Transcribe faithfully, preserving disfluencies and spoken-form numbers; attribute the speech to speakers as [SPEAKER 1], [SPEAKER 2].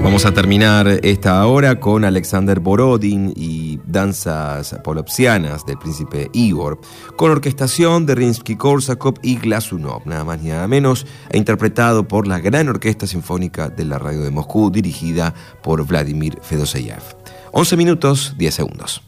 [SPEAKER 1] Vamos a terminar esta hora con Alexander Borodin y danzas polopsianas del príncipe Igor, con orquestación de Rimsky-Korsakov y Glazunov, nada más ni nada menos, e interpretado por la Gran Orquesta Sinfónica de la Radio de Moscú, dirigida por Vladimir Fedoseyev. once minutos, diez segundos.